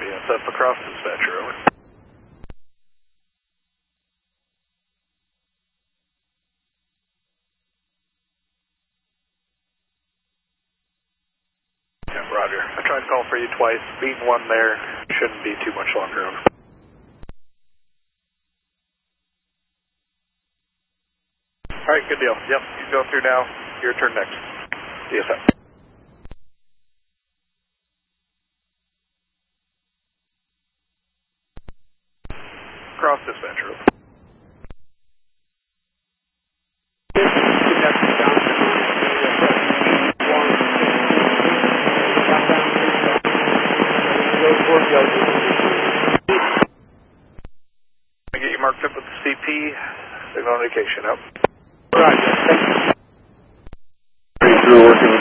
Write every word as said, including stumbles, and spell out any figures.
B S F across dispatcher, over. Yeah, roger. I tried to call for you twice. Being one there shouldn't be too much longer, over. Alright, good deal. Yep, you can go through now. Your turn next. D S F. Cross dispatcher, over. I get you marked up with the C P. Signal indication, up. Roger. Thank you. Working